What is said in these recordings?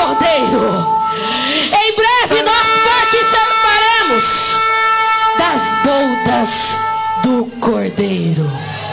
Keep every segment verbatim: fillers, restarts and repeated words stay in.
Cordeiro. Em breve nós participaremos das bodas do Cordeiro.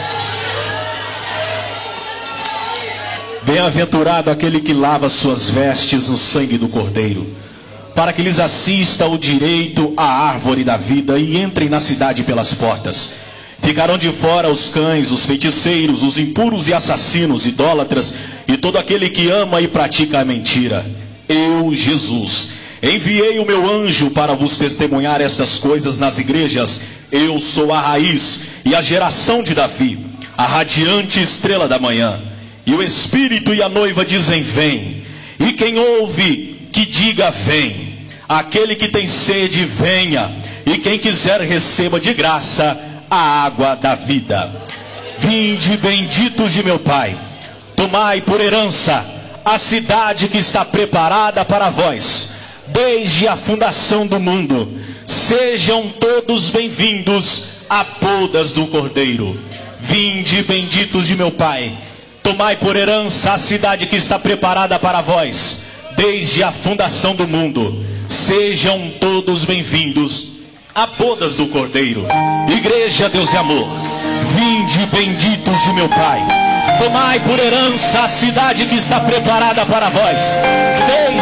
Bem-aventurado aquele que lava suas vestes no sangue do Cordeiro, para que lhes assista o direito à árvore da vida e entrem na cidade pelas portas. Ficarão de fora os cães, os feiticeiros, os impuros e assassinos, idólatras e todo aquele que ama e pratica a mentira. Eu, Jesus, enviei o meu anjo para vos testemunhar estas coisas nas igrejas. Eu sou a raiz e a geração de Davi, a radiante estrela da manhã. E o Espírito e a noiva dizem: vem. E quem ouve, que diga: vem. Aquele que tem sede, venha. E quem quiser, receba de graça a água da vida. Vinde, benditos de meu Pai, tomai por herança a cidade que está preparada para vós desde a fundação do mundo. Sejam todos bem-vindos a bodas do Cordeiro. Vinde, benditos de meu Pai, tomai por herança a cidade que está preparada para vós desde a fundação do mundo. Sejam todos bem-vindos a bodas do Cordeiro. Igreja, Deus e amor, vinde, benditos de meu Pai, tomai por herança a cidade que está preparada para vós desde